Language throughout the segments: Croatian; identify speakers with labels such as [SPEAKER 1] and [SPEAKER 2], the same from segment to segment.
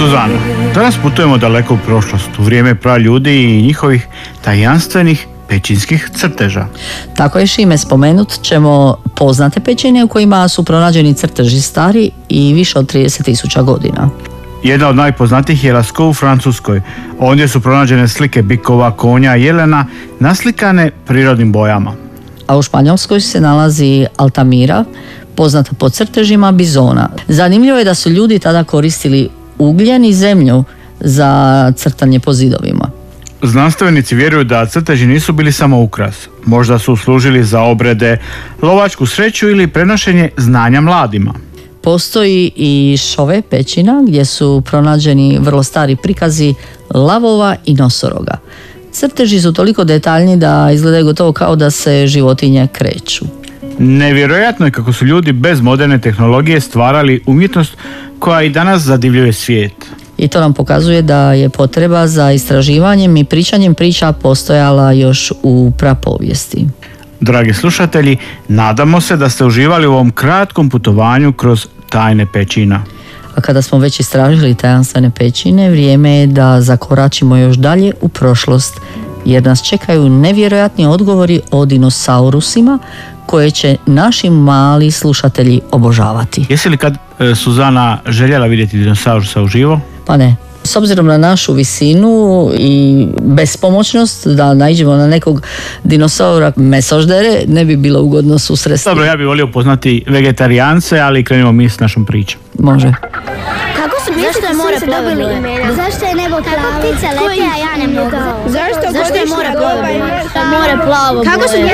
[SPEAKER 1] Suzana, danas putujemo daleko u prošlost, u vrijeme praljudi i njihovih tajanstvenih pećinskih crteža.
[SPEAKER 2] Tako je, Šime, spomenut ćemo poznate pećine u kojima su pronađeni crteži stari i više od 30.000 godina.
[SPEAKER 1] Jedna od najpoznatijih je Lascaux u Francuskoj. Ondje su pronađene slike bikova, konja i jelena naslikane prirodnim bojama.
[SPEAKER 2] A u Španjolskoj se nalazi Altamira, poznata po crtežima bizona. Zanimljivo je da su ljudi tada koristili ugljen i zemlju za crtanje po zidovima.
[SPEAKER 1] Znanstvenici vjeruju da crteži nisu bili samo ukras. Možda su služili za obrede, lovačku sreću ili prenošenje znanja mladima.
[SPEAKER 2] Postoji i šove pećina gdje su pronađeni vrlo stari prikazi lavova i nosoroga. Crteži su toliko detaljni da izgledaju gotovo kao da se životinje kreću.
[SPEAKER 1] Nevjerojatno je kako su ljudi bez moderne tehnologije stvarali umjetnost koja i danas zadivljuje svijet.
[SPEAKER 2] I to nam pokazuje da je potreba za istraživanjem i pričanjem priča postojala još u prapovijesti.
[SPEAKER 1] Dragi slušatelji, nadamo se da ste uživali u ovom kratkom putovanju kroz tajne pećina.
[SPEAKER 2] A kada smo već istražili tajanstvene pećine, vrijeme je da zakoračimo još dalje u prošlost, jer nas čekaju nevjerojatni odgovori o dinosaurusima koje će naši mali slušatelji obožavati.
[SPEAKER 1] Jesi li kad, Suzana, željela vidjeti dinosaurusa uživo?
[SPEAKER 2] Pa ne. S obzirom na našu visinu i bespomoćnost da naiđemo na nekog dinosaura mesoždere, ne bi bilo ugodno susresti.
[SPEAKER 1] Dobro, ja bih volio poznati vegetarijance, ali krenimo mi s našom pričom.
[SPEAKER 2] Može.
[SPEAKER 3] Kako su zašto more dobili imena? Zašto je nebo plavo? Kako ptice lete, a ja ne mogu? Zašto je more plavo? More plavo. Kako su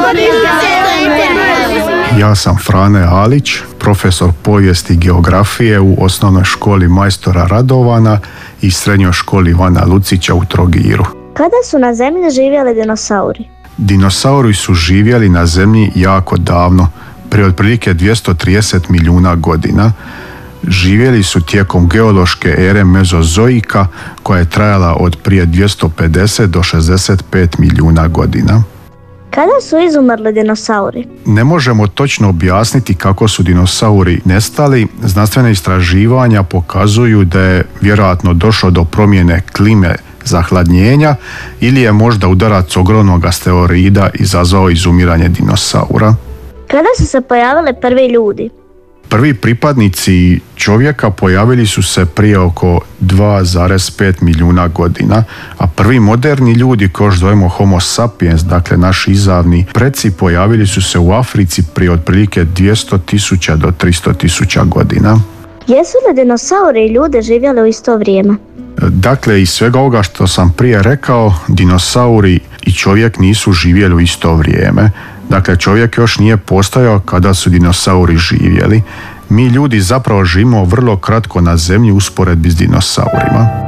[SPEAKER 4] Ja sam Frane Alić, profesor povijesti i geografije u osnovnoj školi majstora Radovana i srednjoj školi Ivana Lucića u Trogiru.
[SPEAKER 3] Kada su na zemlji živjeli dinosauri?
[SPEAKER 4] Dinosauri su živjeli na zemlji jako davno, prije otprilike 230 milijuna godina. Živjeli su tijekom geološke ere Mezozoika koja je trajala od prije 250 do 65 milijuna godina.
[SPEAKER 3] Kada su izumrli dinosauri?
[SPEAKER 4] Ne možemo točno objasniti kako su dinosauri nestali. Znanstvene istraživanja pokazuju da je vjerojatno došlo do promjene klime zahladnjenja ili je možda udarac ogromnog asteroida izazvao izumiranje dinosaura.
[SPEAKER 3] Kada su se pojavili prvi ljudi?
[SPEAKER 4] Prvi pripadnici čovjeka pojavili su se prije oko 2,5 milijuna godina, a prvi moderni ljudi, koji zovemo Homo sapiens, dakle naši izavni preci, pojavili su se u Africi prije otprilike 200.000 do 300.000 godina.
[SPEAKER 3] Jesu li dinosauri i ljudi živjeli u isto vrijeme?
[SPEAKER 4] Dakle, iz svega ovoga što sam prije rekao, dinosauri i čovjek nisu živjeli u isto vrijeme. Dakle, čovjek još nije postojao kada su dinosauri živjeli. Mi ljudi zapravo živimo vrlo kratko na zemlji u usporedbi s dinosaurima.